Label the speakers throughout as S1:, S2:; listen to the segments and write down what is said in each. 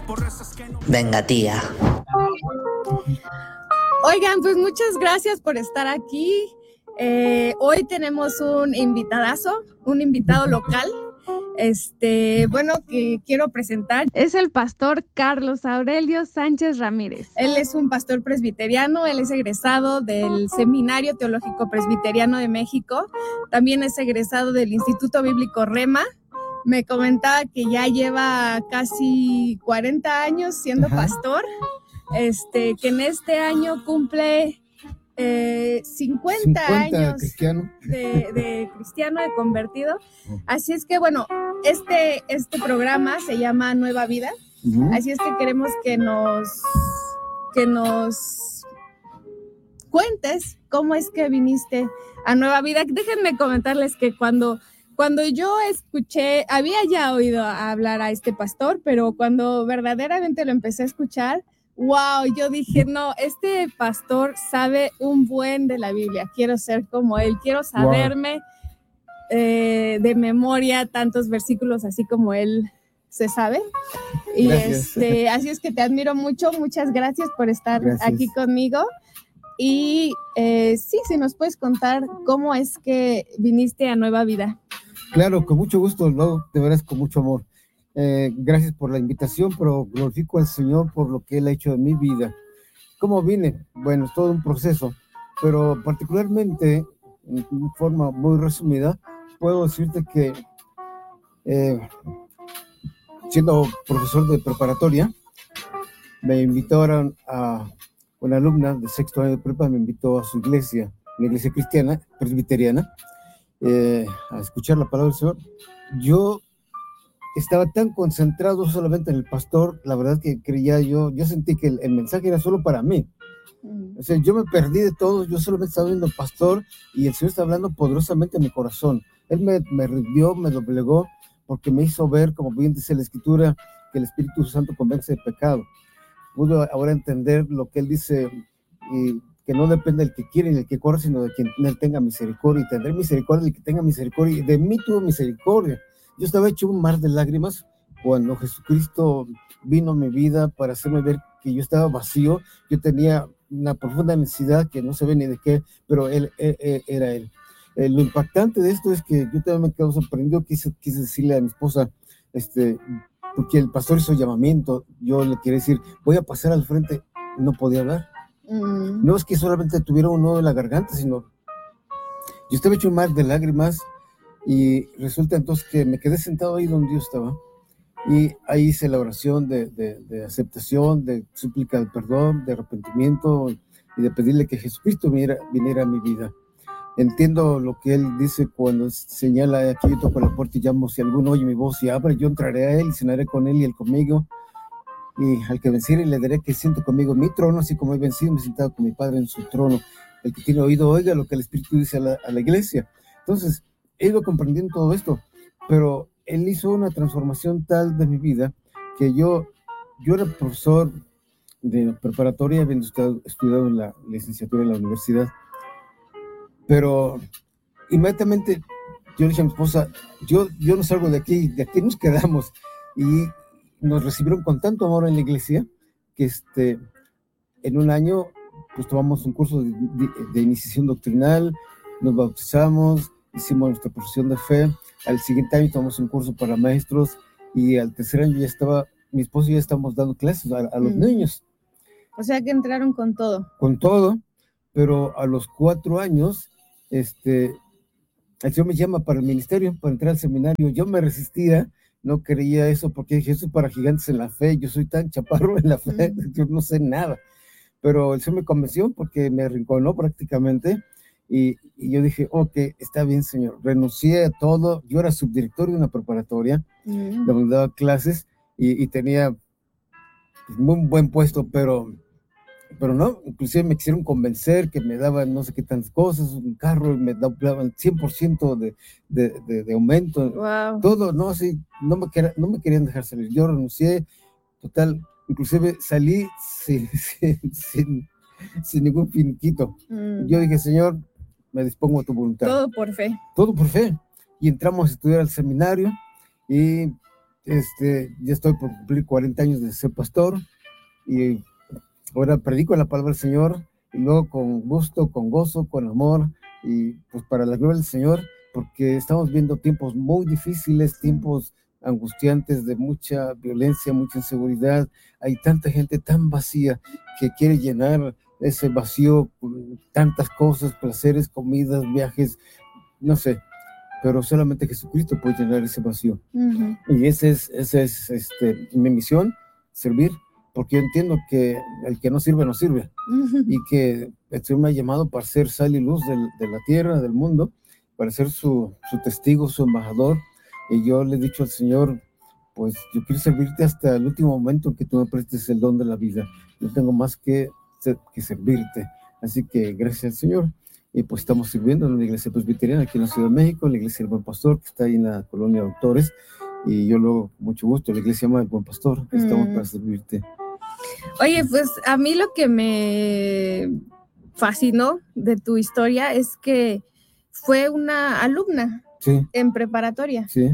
S1: Venga, tía.
S2: Oigan, pues muchas gracias por estar aquí. Hoy tenemos un invitadazo, un invitado local. Que quiero presentar. Es el pastor Carlos Aurelio Sánchez Ramírez. Él es un pastor presbiteriano, él es egresado del Seminario Teológico Presbiteriano de México, también es egresado del Instituto Bíblico Rema. Me comentaba que ya lleva casi 40 años siendo pastor, que en este año cumple 50 años
S3: cristiano.
S2: de cristiano, de convertido. Así es que, bueno, este programa se llama Nueva Vida. Así es que queremos que nos cuentes cómo es que viniste a Nueva Vida. Déjenme comentarles que cuando yo escuché, había ya oído hablar a este pastor, pero cuando verdaderamente lo empecé a escuchar, wow, yo dije, no, este pastor sabe un buen de la Biblia, quiero ser como él, quiero saberme de memoria tantos versículos así como él se sabe. Y así es que te admiro mucho, muchas gracias por estar aquí conmigo. Y si nos puedes contar cómo es que viniste a Nueva Vida.
S3: Claro, con mucho gusto, ¿no? De veras, con mucho amor. Gracias por la invitación, pero glorifico al Señor por lo que Él ha hecho en mi vida. ¿Cómo vine? Bueno, es todo un proceso, pero particularmente, en forma muy resumida, puedo decirte que siendo profesor de preparatoria, me invitaron a una alumna de sexto año de prepa, me invitó a su iglesia, una iglesia cristiana, presbiteriana, a escuchar la palabra del Señor. Yo estaba tan concentrado solamente en el pastor, la verdad que creía yo sentí que el mensaje era solo para mí. O sea, yo me perdí de todo, yo solamente estaba viendo al pastor y el Señor está hablando poderosamente en mi corazón. Él me rindió, me doblegó, porque me hizo ver, como bien dice la Escritura, que el Espíritu Santo convence de pecado. Pude ahora entender lo que Él dice, y que no depende del que quiere ni del que corre, sino de quien Él tenga misericordia, y tendré misericordia del que tenga misericordia, y de mí tuvo misericordia. Yo estaba hecho un mar de lágrimas cuando Jesucristo vino a mi vida para hacerme ver que yo estaba vacío, yo tenía una profunda necesidad que no sabía ni de qué, pero Él era Él. Lo impactante de esto es que yo también me quedo sorprendido, quise decirle a mi esposa, porque el pastor hizo llamamiento, yo le quería decir, voy a pasar al frente, no podía hablar. No es que solamente tuviera un nudo en la garganta, sino yo estaba hecho un mar de lágrimas, y resulta entonces que me quedé sentado ahí donde yo estaba, y ahí hice la oración de aceptación, de súplica de perdón, de arrepentimiento, y de pedirle que Jesucristo viniera a mi vida. Entiendo lo que Él dice cuando señala: aquí yo toco la puerta y llamo, si alguno oye mi voz y abre, yo entraré a Él, y cenaré con Él y Él conmigo, y al que venciere le daré que siente conmigo en mi trono, así como he vencido, me he sentado con mi Padre en su trono. El que tiene oído, oiga lo que el Espíritu dice a la iglesia. Entonces, he ido comprendiendo todo esto, pero Él hizo una transformación tal de mi vida que yo era profesor de preparatoria, habiendo estudiado en la licenciatura en la universidad, pero inmediatamente yo le dije a mi esposa, yo no salgo de aquí nos quedamos, y nos recibieron con tanto amor en la iglesia que en un año pues tomamos un curso de iniciación doctrinal, nos bautizamos, hicimos nuestra profesión de fe. Al siguiente año tomamos un curso para maestros, y al tercer año mi esposo y yo estábamos dando clases a los niños.
S2: O sea que entraron con todo.
S3: Con todo, pero a los 4 años, el Señor me llama para el ministerio, para entrar al seminario. Yo me resistía, no quería eso, porque dije, eso es para gigantes en la fe, yo soy tan chaparro en la fe, yo no sé nada. Pero el Señor me convenció porque me arrinconó prácticamente, y yo dije, ok, está bien, Señor. Renuncié a todo, yo era subdirector de una preparatoria, donde daba clases, y tenía pues, muy buen puesto, pero no, inclusive me quisieron convencer que me daban no sé qué tantas cosas, un carro, me daban 100% de aumento, todo, no, así, no me querían dejar salir. Yo renuncié, total, inclusive salí sin ningún finiquito. Yo dije, Señor, me dispongo a tu voluntad.
S2: Todo por fe.
S3: Todo por fe. Y entramos a estudiar al seminario, y Ya estoy por cumplir 40 años de ser pastor y ahora predico la palabra del Señor y luego con gusto, con gozo, con amor y pues para la gloria del Señor, porque estamos viendo tiempos muy difíciles, tiempos angustiantes de mucha violencia, mucha inseguridad. Hay tanta gente tan vacía que quiere llenar ese vacío con tantas cosas, placeres, comidas, viajes, no sé, pero solamente Jesucristo puede llenar ese vacío.
S2: Ujú.
S3: Y esa es mi misión, servir, porque yo entiendo que el que no sirve, no sirve,
S2: Ujú.
S3: y que el Señor me ha llamado para ser sal y luz de la tierra, del mundo, para ser su testigo, su embajador, y yo le he dicho al Señor, pues yo quiero servirte hasta el último momento en que tú me prestes el don de la vida. No tengo más que servirte, así que gracias al Señor. Y pues estamos sirviendo en una iglesia presbiteriana aquí en la Ciudad de México, la iglesia del Buen Pastor, que está ahí en la colonia Doctores, y yo luego, mucho gusto, la iglesia llama El Buen Pastor, estamos para servirte.
S2: Oye, pues a mí lo que me fascinó de tu historia es que fue una alumna
S3: Sí,
S2: en preparatoria.
S3: sí.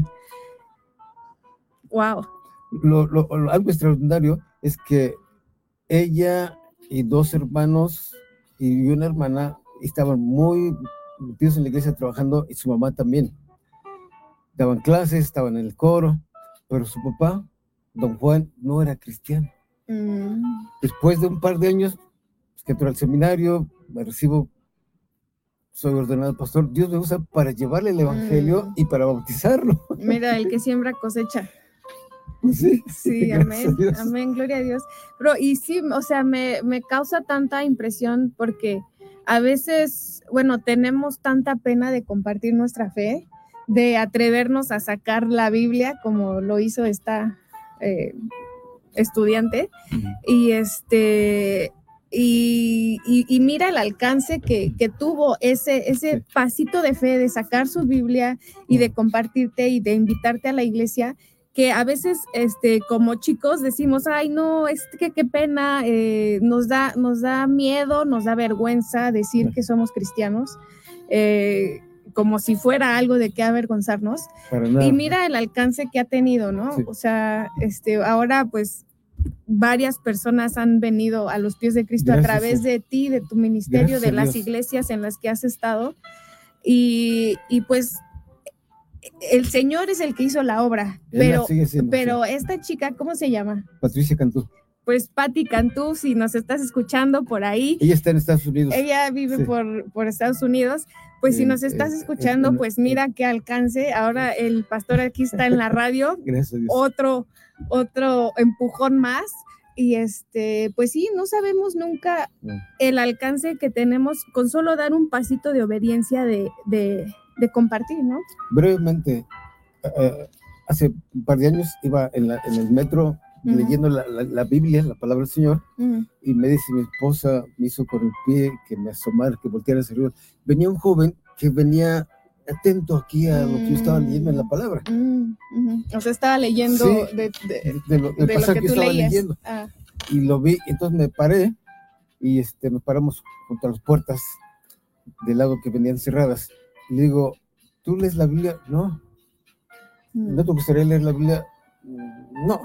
S2: Wow.
S3: Algo extraordinario es que ella y dos hermanos y una hermana estaban muy metidos en la iglesia trabajando, y su mamá también. Daban clases, estaban en el coro, pero su papá, don Juan, no era cristiano. Después de un par de años que entré al seminario, me recibo, soy ordenado pastor. Dios me usa para llevarle el evangelio y para bautizarlo.
S2: Mira, el que siembra cosecha.
S3: Sí,
S2: sí, amén, amén, gloria a Dios. Pero y sí, o sea, me causa tanta impresión porque a veces, bueno, tenemos tanta pena de compartir nuestra fe, de atrevernos a sacar la Biblia como lo hizo esta estudiante, y y mira el alcance que tuvo ese pasito de fe de sacar su Biblia y de compartirte y de invitarte a la iglesia, que a veces como chicos decimos, ay no, que qué pena, nos da miedo, nos da vergüenza decir que somos cristianos, como si fuera algo de qué avergonzarnos. Y mira el alcance que ha tenido, ¿no? Sí. O sea, ahora pues varias personas han venido a los pies de Cristo. Gracias, a través de ti, de tu ministerio, gracias de las iglesias en las que has estado, y pues el Señor es el que hizo la obra, pero esta chica, ¿cómo se llama?
S3: Patricia Cantú.
S2: Pues Pati Cantú, si nos estás escuchando por ahí.
S3: Ella está en Estados Unidos.
S2: Ella vive por Estados Unidos. Pues si nos estás escuchando, pues mira qué alcance. Ahora el pastor aquí está en la radio.
S3: Gracias a Dios.
S2: Otro empujón más. Y pues sí, no sabemos nunca el alcance que tenemos con solo dar un pasito de obediencia de compartir, ¿no?
S3: Brevemente, hace un par de años iba en el metro leyendo la Biblia, la palabra del Señor, y me dice mi esposa, me hizo con el pie que me asomara, que volteara hacia arriba. Venía un joven que venía atento aquí a lo que yo estaba leyendo en la palabra.
S2: O sea, estaba leyendo
S3: sí, de lo que tú leías. Leyendo. Y lo vi, entonces me paré y nos paramos junto a las puertas del lado que venían cerradas. Le digo, ¿tú lees la Biblia? No. ¿No te gustaría leer la Biblia? No.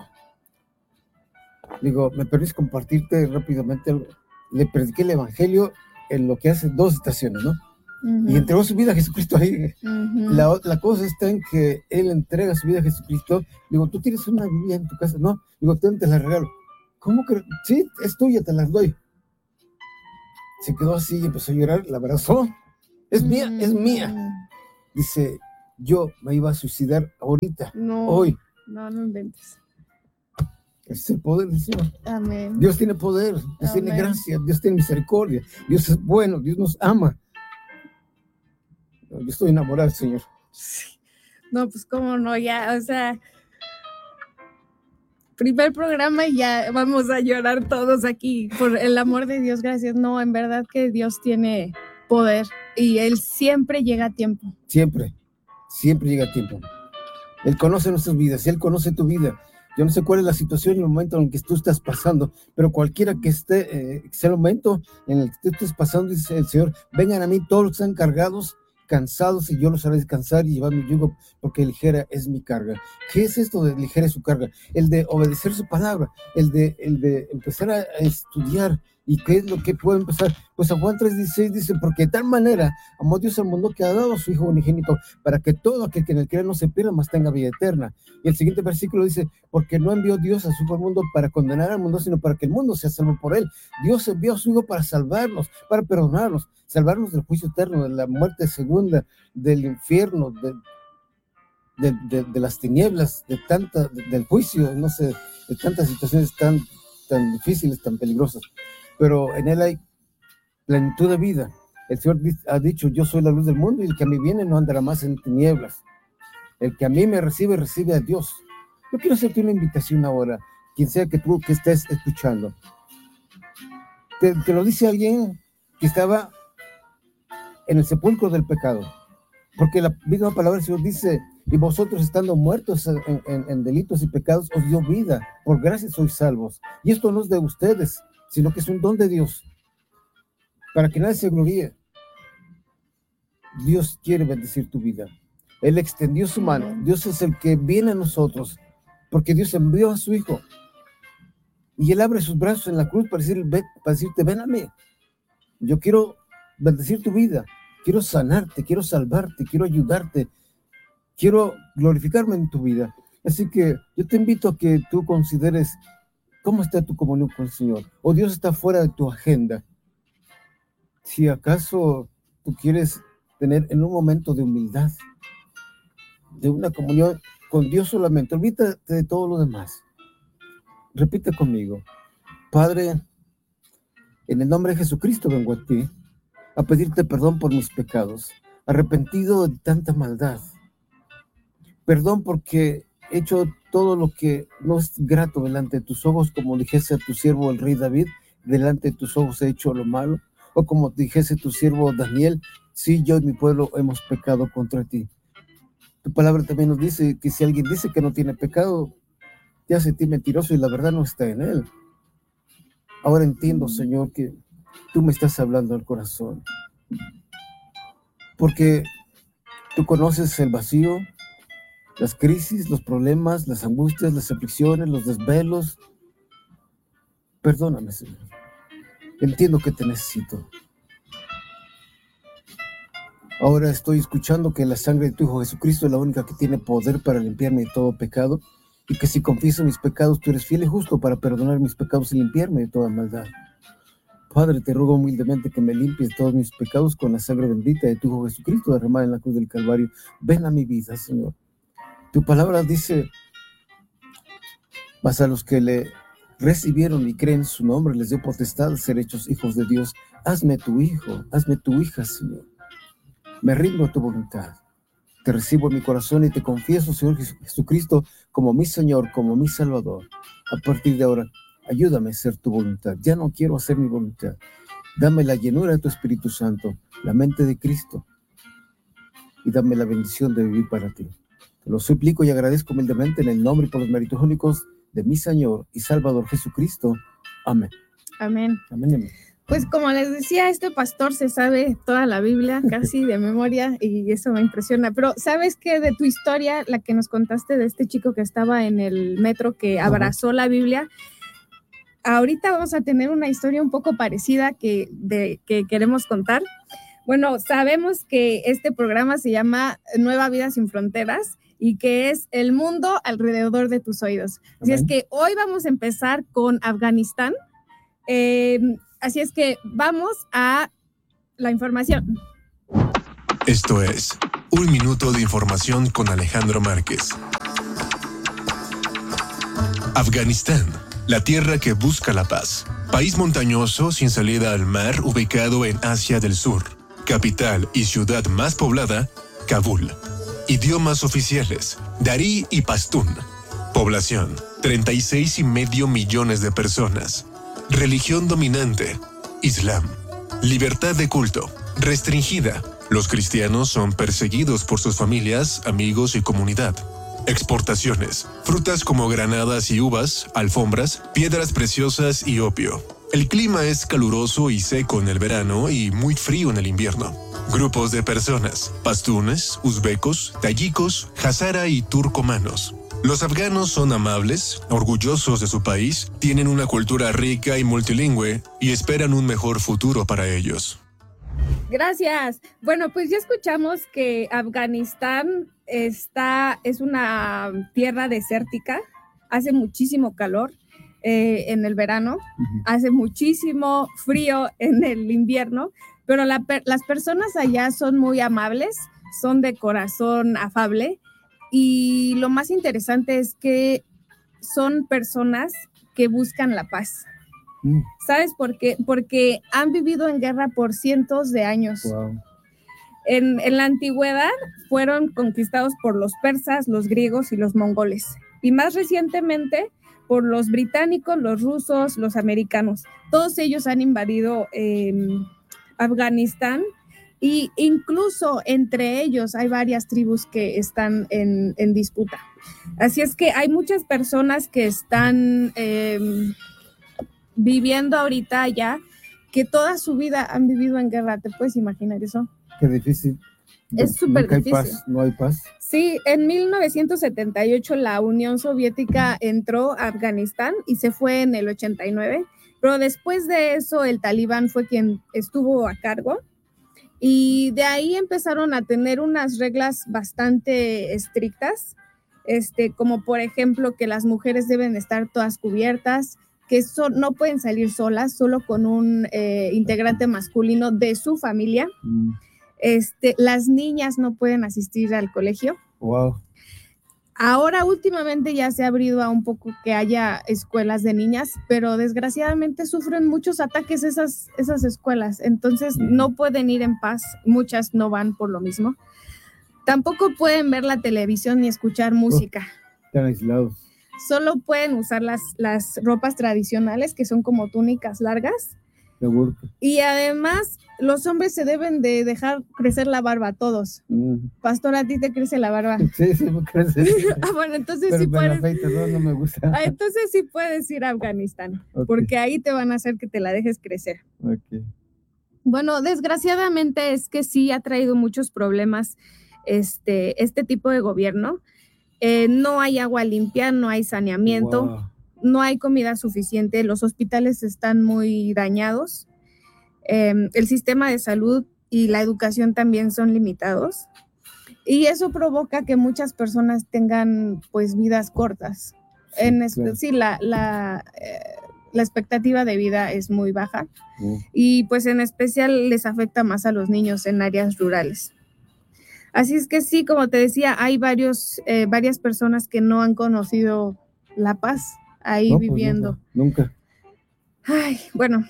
S3: Digo, ¿me permites compartirte rápidamente algo? Le prediqué el evangelio en lo que hace 2 estaciones, ¿no? Y entregó su vida a Jesucristo ahí. La cosa está en que él entrega su vida a Jesucristo. Digo, ¿tú tienes una Biblia en tu casa? No. Digo, te la regalo. ¿Cómo que? Sí, es tuya, te la doy. Se quedó así y empezó a llorar, la abrazó. Es mía, es mía. Dice, yo me iba a suicidar ahorita, hoy.
S2: No inventes.
S3: Es el poder del Señor.
S2: Amén.
S3: Dios tiene poder, Dios tiene gracia, Dios tiene misericordia, Dios es bueno, Dios nos ama. Yo estoy enamorado del Señor.
S2: No, pues cómo no, ya, o sea, primer programa y ya vamos a llorar todos aquí por el amor de Dios, gracias. No, en verdad que Dios tiene poder y Él siempre llega a tiempo.
S3: Siempre llega a tiempo. Él conoce nuestras vidas, Él conoce tu vida. Yo no sé cuál es la situación en el momento en el que tú estás pasando, pero cualquiera que esté, sea el momento en el que tú estés pasando, dice el Señor, vengan a mí todos los que están cargados, cansados y yo los haré descansar y llevar mi yugo, porque ligera es mi carga. ¿Qué es esto de ligera es su carga? El de obedecer su palabra, el de empezar a estudiar. ¿Y qué es lo que puede empezar? Pues a Juan 3:16 dice, porque de tal manera amó Dios al mundo que ha dado a su Hijo unigénito, para que todo aquel que en él cree no se pierda, mas tenga vida eterna. Y el siguiente versículo dice, porque no envió Dios a su Hijo al mundo para condenar al mundo, sino para que el mundo sea salvo por él. Dios envió a su Hijo para salvarnos, para perdonarnos, salvarnos del juicio eterno, de la muerte segunda, del infierno, de las tinieblas, del juicio, no sé, de tantas situaciones tan difíciles, tan peligrosas. Pero en él hay plenitud de vida. El Señor ha dicho, yo soy la luz del mundo, y el que a mí viene no andará más en tinieblas. El que a mí me recibe, recibe a Dios. Yo quiero hacerte una invitación ahora, quien sea que tú que estés escuchando. Te lo dice alguien que estaba en el sepulcro del pecado. Porque la misma palabra del Señor dice, y vosotros estando muertos en delitos y pecados, os dio vida. Por gracia sois salvos. Y esto no es de ustedes, sino que es un don de Dios, para que nadie se gloríe. Dios quiere bendecir tu vida. Él extendió su mano. Dios es el que viene a nosotros, porque Dios envió a su Hijo. Y Él abre sus brazos en la cruz para decirte, ven a mí. Yo quiero bendecir tu vida. Quiero sanarte, quiero salvarte, quiero ayudarte. Quiero glorificarme en tu vida. Así que yo te invito a que tú consideres cómo está tu comunión con el Señor. O Dios está fuera de tu agenda. Si acaso tú quieres tener en un momento de humildad, de una comunión con Dios solamente, olvídate de todo lo demás. Repite conmigo. Padre, en el nombre de Jesucristo vengo a ti a pedirte perdón por mis pecados, arrepentido de tanta maldad. Perdón porque he hecho todo lo que no es grato delante de tus ojos, como dijese a tu siervo el rey David, delante de tus ojos he hecho lo malo. O como dijese tu siervo Daniel, sí, yo y mi pueblo hemos pecado contra ti. Tu palabra también nos dice que si alguien dice que no tiene pecado, te hace a ti mentiroso y la verdad no está en él. Ahora entiendo, Señor, que tú me estás hablando al corazón. Porque tú conoces el vacío, las crisis, los problemas, las angustias, las aflicciones, los desvelos. Perdóname, Señor. Entiendo que te necesito. Ahora estoy escuchando que la sangre de tu Hijo Jesucristo es la única que tiene poder para limpiarme de todo pecado, y que si confieso mis pecados, tú eres fiel y justo para perdonar mis pecados y limpiarme de toda maldad. Padre, te ruego humildemente que me limpies de todos mis pecados con la sangre bendita de tu Hijo Jesucristo derramada en la cruz del Calvario. Ven a mi vida, Señor. Tu palabra dice, mas a los que le recibieron y creen en su nombre, les dio potestad de ser hechos hijos de Dios. Hazme tu hijo, hazme tu hija, Señor. Me rindo a tu voluntad. Te recibo en mi corazón y te confieso, Señor Jesucristo, como mi Señor, como mi Salvador. A partir de ahora, ayúdame a hacer tu voluntad. Ya no quiero hacer mi voluntad. Dame la llenura de tu Espíritu Santo, la mente de Cristo, y dame la bendición de vivir para ti. Te lo suplico y agradezco humildemente en el nombre y por los méritos únicos de mi Señor y Salvador Jesucristo. Amén.
S2: Amén.
S3: Amén, amén.
S2: Pues como les decía, este pastor se sabe toda la Biblia casi de memoria y eso me impresiona. Pero ¿sabes qué? De tu historia, la que nos contaste de este chico que estaba en el metro que abrazó la Biblia, ahorita vamos a tener una historia un poco parecida que queremos contar. Bueno, sabemos que este programa se llama Nueva Vida Sin Fronteras y que es el mundo alrededor de tus oídos. Así es que hoy vamos a empezar con Afganistán. Así es que vamos a la información.
S1: Esto es Un Minuto de Información con Alejandro Márquez. Afganistán, la tierra que busca la paz. País montañoso sin salida al mar ubicado en Asia del Sur. Capital y ciudad más poblada, Kabul. Idiomas oficiales, darí y pastún. Población, 36,5 millones de personas. Religión dominante, Islam. Libertad de culto, restringida. Los cristianos son perseguidos por sus familias, amigos y comunidad. Exportaciones, frutas como granadas y uvas, alfombras, piedras preciosas y opio. El clima es caluroso y seco en el verano y muy frío en el invierno. Grupos de personas: pastunes, uzbecos, tayikos, hazara y turcomanos. Los afganos son amables, orgullosos de su país, tienen una cultura rica y multilingüe y esperan un mejor futuro para ellos.
S2: Gracias. Bueno, pues ya escuchamos que Afganistán es una tierra desértica, hace muchísimo calor en el verano, hace muchísimo frío en el invierno, pero las personas allá son muy amables, son de corazón afable, y lo más interesante es que son personas que buscan la paz. ¿Sabes por qué? Porque han vivido en guerra por cientos de años.
S3: Wow.
S2: En la antigüedad fueron conquistados por los persas, los griegos y los mongoles. Y más recientemente por los británicos, los rusos, los americanos. Todos ellos han invadido Afganistán, e incluso entre ellos hay varias tribus que están en disputa. Así es que hay muchas personas que están viviendo ahorita allá, que toda su vida han vivido en guerra. ¿Te puedes imaginar eso?
S3: Qué difícil.
S2: Es súper difícil.
S3: No hay paz.
S2: Sí, en 1978 la Unión Soviética entró a Afganistán y se fue en el 89, pero después de eso el Talibán fue quien estuvo a cargo, y de ahí empezaron a tener unas reglas bastante estrictas, como por ejemplo que las mujeres deben estar todas cubiertas, que no pueden salir solas, solo con un integrante masculino de su familia. Las niñas no pueden asistir al colegio.
S3: Wow.
S2: Ahora últimamente ya se ha abrido a un poco que haya escuelas de niñas, pero desgraciadamente sufren muchos ataques esas escuelas, entonces no pueden ir en paz, muchas no van por lo mismo. Tampoco pueden ver la televisión ni escuchar música.
S3: Están aislados.
S2: Solo pueden usar las ropas tradicionales, que son como túnicas largas. Y además, los hombres se deben de dejar crecer la barba, todos. Pastor, ¿a ti te crece la barba?
S3: Sí, me crece.
S2: Bueno, entonces
S3: pero
S2: sí puedes.
S3: Afeito, no me gusta.
S2: Entonces sí puedes ir a Afganistán,
S3: Okay.
S2: porque ahí te van a hacer que te la dejes crecer.
S3: Okay.
S2: Bueno, desgraciadamente es que sí ha traído muchos problemas este tipo de gobierno. No hay agua limpia, no hay saneamiento.
S3: Wow.
S2: No hay comida suficiente, los hospitales están muy dañados, el sistema de salud y la educación también son limitados, y eso provoca que muchas personas tengan pues vidas cortas.
S3: Claro.
S2: Sí, la expectativa de vida es muy baja, y pues en especial les afecta más a los niños en áreas rurales. Así es que sí, como te decía, hay varias personas que no han conocido la paz ahí viviendo.
S3: Pues nunca.
S2: Ay, bueno,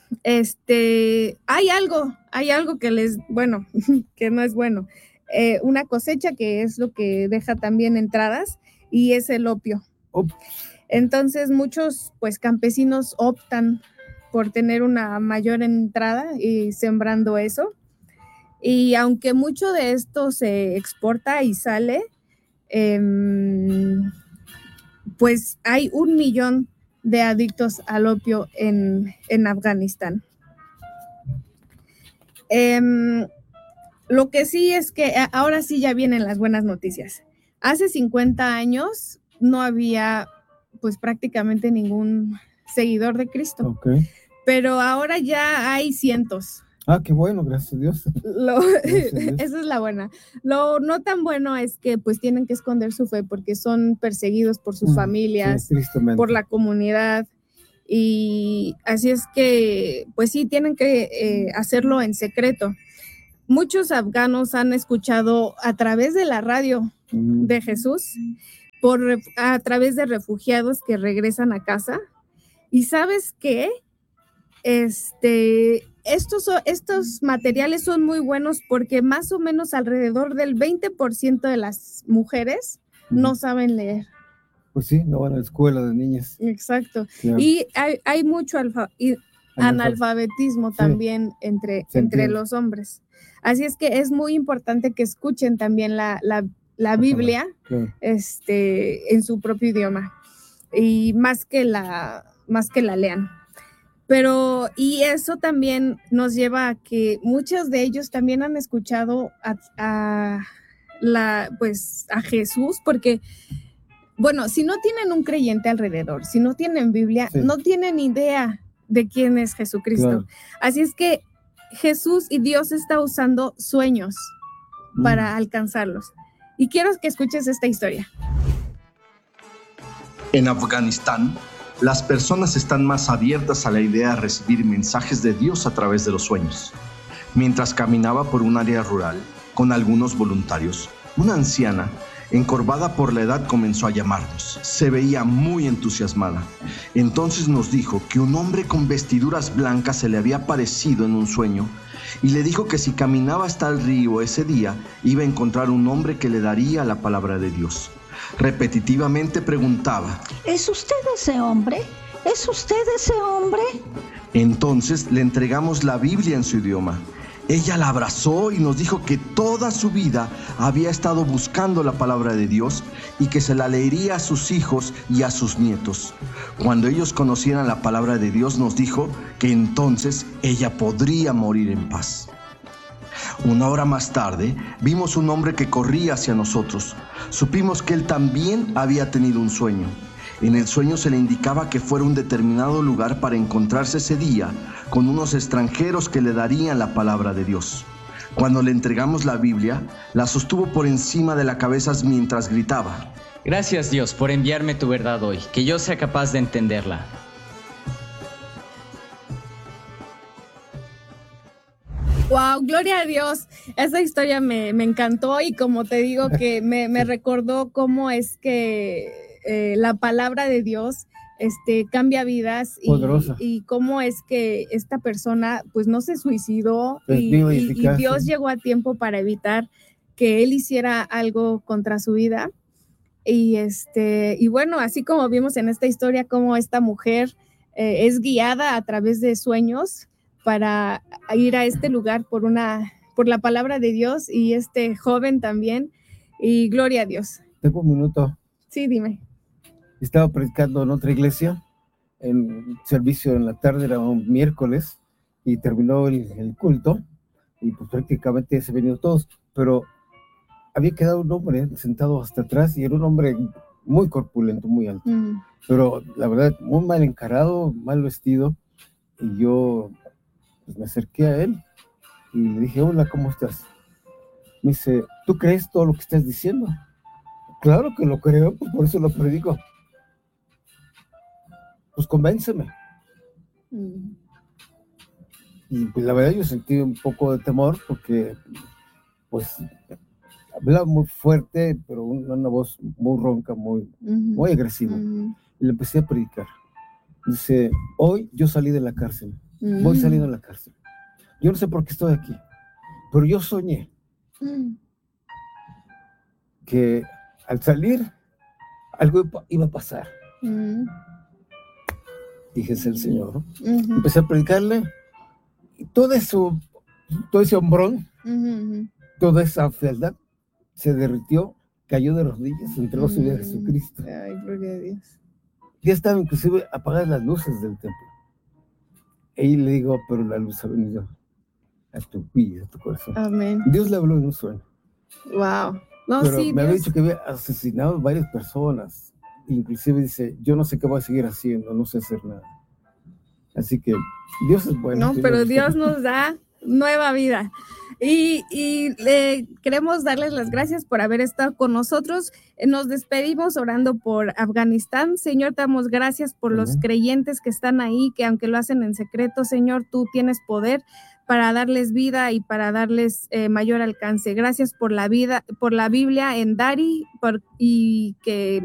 S2: hay algo que que no es bueno. Una cosecha que es lo que deja también entradas, y es el opio. Entonces muchos pues campesinos optan por tener una mayor entrada y sembrando eso. Y aunque mucho de esto se exporta y sale, pues hay 1 millón de adictos al opio en Afganistán. Lo que sí es que ahora sí ya vienen las buenas noticias. Hace 50 años no había pues prácticamente ningún seguidor de Cristo.
S3: Okay.
S2: Pero ahora ya hay cientos.
S3: Qué bueno, gracias a Dios.
S2: Esa es la buena. Lo no tan bueno es que pues tienen que esconder su fe porque son perseguidos por sus familias, por la comunidad, y así es que pues sí tienen que hacerlo en secreto. Muchos afganos han escuchado a través de la radio de Jesús, a través de refugiados que regresan a casa. ¿Y sabes qué? Estos materiales son muy buenos porque más o menos alrededor del 20% de las mujeres no saben leer.
S3: Pues sí, no van a la escuela de niñas.
S2: Exacto.
S3: Claro.
S2: Y hay mucho analfabetismo también entre los hombres. Así es que es muy importante que escuchen también la Biblia,
S3: claro,
S2: en su propio idioma, y más que la lean. Pero, y eso también nos lleva a que muchos de ellos también han escuchado pues, a Jesús, porque, bueno, si no tienen un creyente alrededor, si no tienen Biblia,
S3: Sí.
S2: no tienen idea de quién es Jesucristo.
S3: Claro.
S2: Así es que Jesús y Dios está usando sueños para alcanzarlos. Y quiero que escuches esta historia.
S4: En Afganistán, las personas están más abiertas a la idea de recibir mensajes de Dios a través de los sueños. Mientras caminaba por un área rural con algunos voluntarios, una anciana, encorvada por la edad, comenzó a llamarnos. Se veía muy entusiasmada. Entonces nos dijo que un hombre con vestiduras blancas se le había aparecido en un sueño y le dijo que si caminaba hasta el río ese día, iba a encontrar un hombre que le daría la palabra de Dios. Repetitivamente preguntaba:
S5: ¿Es usted ese hombre? ¿Es usted ese hombre?
S4: Entonces le entregamos la Biblia en su idioma. Ella la abrazó y nos dijo que toda su vida había estado buscando la palabra de Dios y que se la leería a sus hijos y a sus nietos. Cuando ellos conocieran la palabra de Dios, nos dijo que entonces ella podría morir en paz. Una hora más tarde, vimos un hombre que corría hacia nosotros. Supimos que él también había tenido un sueño. En el sueño se le indicaba que fuera a un determinado lugar para encontrarse ese día con unos extranjeros que le darían la palabra de Dios. Cuando le entregamos la Biblia, la sostuvo por encima de la cabeza mientras gritaba:
S6: Gracias, Dios, por enviarme tu verdad hoy, que yo sea capaz de entenderla.
S2: Wow, gloria a Dios. Esa historia me encantó y como te digo que me recordó cómo es que la palabra de Dios cambia vidas y cómo es que esta persona pues no se suicidó y Dios llegó a tiempo para evitar que él hiciera algo contra su vida. Y bueno, así como vimos en esta historia, cómo esta mujer es guiada a través de sueños para ir a este lugar por la palabra de Dios, y este joven también, y gloria a Dios.
S3: Tengo un minuto.
S2: Sí, dime.
S3: Estaba predicando en otra iglesia, en servicio en la tarde, era un miércoles, y terminó el culto, y pues prácticamente se venían todos, pero había quedado un hombre sentado hasta atrás, y era un hombre muy corpulento, muy alto, pero la verdad, muy mal encarado, mal vestido, y yo pues, me acerqué a él, y le dije: hola, ¿cómo estás? Me dice: ¿tú crees todo lo que estás diciendo? Claro que lo creo, pues por eso lo predico. Pues convénceme. Y pues la verdad yo sentí un poco de temor porque pues hablaba muy fuerte, pero una voz muy ronca, muy agresiva. Y le empecé a predicar. Dice: hoy yo salí de la cárcel, voy saliendo de la cárcel. Yo no sé por qué estoy aquí, pero yo soñé que al salir algo iba a pasar. Dije: es el Señor. Empecé a predicarle y todo ese hombrón, toda esa fealdad se derritió, cayó de rodillas, entregó su vida a Jesucristo.
S2: Ay, gloria a Dios.
S3: Ya estaban inclusive apagadas las luces del templo. Y le digo: pero la luz ha venido a tu vida, a tu corazón.
S2: Amén.
S3: Dios le habló en un sueño.
S2: Wow. No,
S3: pero
S2: sí,
S3: me había dicho que había asesinado a varias personas. Inclusive dice: yo no sé qué voy a seguir haciendo, no sé hacer nada. Así que Dios es bueno.
S2: No, pero Dios nos da nueva vida. Y queremos darles las gracias por haber estado con nosotros. Nos despedimos orando por Afganistán. Señor, te damos gracias por los creyentes que están ahí, que aunque lo hacen en secreto, Señor, tú tienes poder para darles vida y para darles mayor alcance. Gracias por la vida, por la Biblia en Dari, y que